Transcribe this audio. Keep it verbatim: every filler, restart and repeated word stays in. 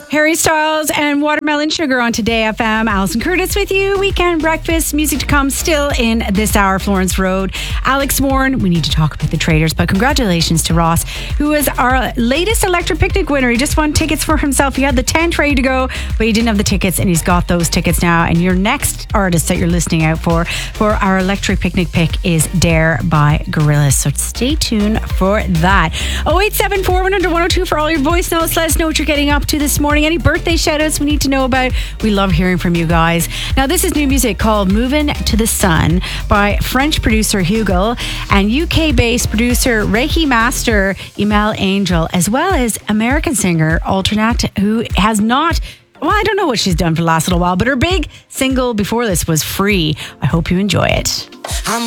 Harry Styles and Watermelon Sugar on Today F M. Alison Curtis with you. Weekend breakfast. Music to come still in this hour. Florence Road. Alex Warren. We need to talk about the Traders, but congratulations to Ross, who is our latest Electric Picnic winner. He just won tickets for himself. He had the tent ready to go, but he didn't have the tickets, and he's got those tickets now. And your next artist that you're listening out for for our Electric Picnic pick is Dare by Gorillaz. So stay tuned for that. oh eight seven four, one hundred, one oh two for all your voice notes. Let us know what you're getting up to this morning. Any birthday shout outs we need to know about. We love hearing from you guys. Now, this is new music called Movin' to the Sun by French producer Hugo and U K-based producer Reiki Master Emel Angel, as well as American singer Alternate, who has not... Well, I don't know what she's done for the last little while, but her big single before this was Free. I hope you enjoy it. I'm